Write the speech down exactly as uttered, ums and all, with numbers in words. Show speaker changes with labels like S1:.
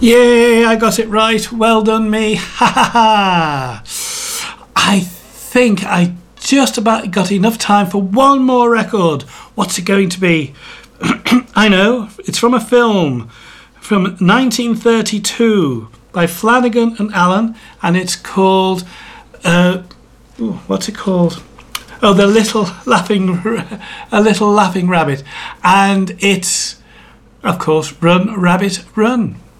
S1: Yay, I got it right. Well done me. Ha ha ha. I think I just about got enough time for one more record. What's it going to be? I know, it's from a film from nineteen thirty-two by Flanagan and Allen, and it's called, uh, ooh, what's it called? Oh, the little laughing, a little laughing rabbit, and it's, of course, Run Rabbit Run.